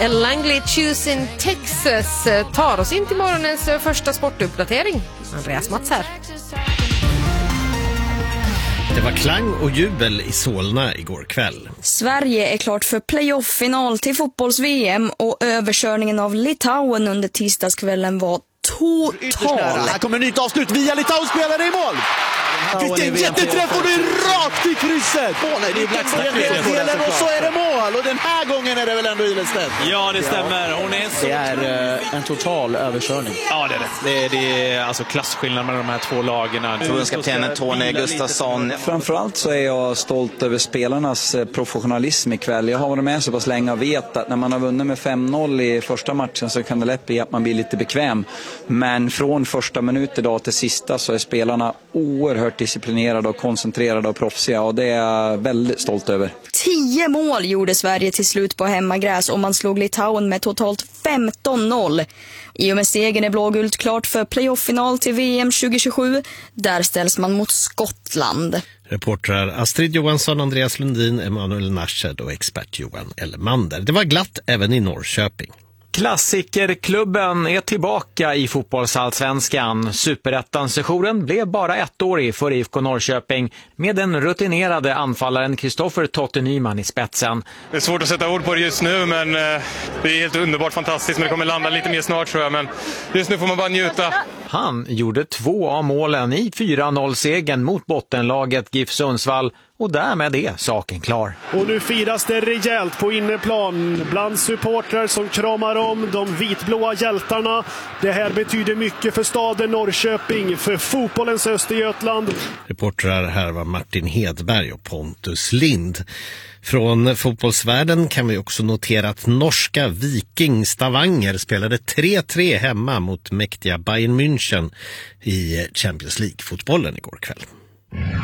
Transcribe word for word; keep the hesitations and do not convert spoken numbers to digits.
Langley Choose in Texas tar oss in till morgonens första sportuppdatering. Andreas Mats här. Det var klang och jubel i Solna igår kväll. Sverige är klart för playoff-final till fotbolls-V M och överkörningen av Litauen under tisdagskvällen var total. Här kommer nytt avslut via Litauen, spelare i mål. Vilken jätteträff och det är rakt i krysset. Nej, det är Blackstad. Och så är det mål. Och den här gången är det väl ändå Ilestedt. Ja, det stämmer. Hon är så... Det är uh, en total överkörning. Ja, det är det. Det är, det är alltså klassskillnad mellan de här två lagen. Förbundskaptenen Tony Gustafsson. Framförallt så är jag stolt över spelarnas professionalism ikväll. Jag har varit med så pass länge och vet att när man har vunnit med fem noll i första matchen så kan det lätt bli att man blir lite bekväm. Men från första minut idag till sista så är spelarna oerhört disciplinerade och koncentrerade och proffsiga, och det är jag väldigt stolt över. Tio mål gjorde Sverige till slut på hemmagräs och man slog Litauen med totalt femton noll. I och med segern är blågult klart för playoff-final till V M tjugo tjugosju. Där ställs man mot Skottland. Reportrar Astrid Johansson, Andreas Lundin, Emanuel Narshed och expert Johan Elmander. Det var glatt även i Norrköping. Klassikerklubben är tillbaka i fotbollsallsvenskan. Superettan-sessionen blev bara ettårig för I F K Norrköping med den rutinerade anfallaren Kristoffer Totte Nyman i spetsen. Det är svårt att sätta ord på det just nu, men det är helt underbart fantastiskt. Men det kommer landa lite mer snart, tror jag. Men just nu får man bara njuta. Han gjorde två av målen i fyra noll-segern mot bottenlaget GIF Sundsvall. Och därmed är saken klar. Och nu firas det rejält på inneplan bland supportrar som kramar om de vitblåa hjältarna. Det här betyder mycket för staden Norrköping, för fotbollens Östergötland. Reportrar här var Martin Hedberg och Pontus Lind. Från fotbollsvärlden kan vi också notera att norska Viking Stavanger spelade tre tre hemma mot mäktiga Bayern München i Champions League-fotbollen igår kväll.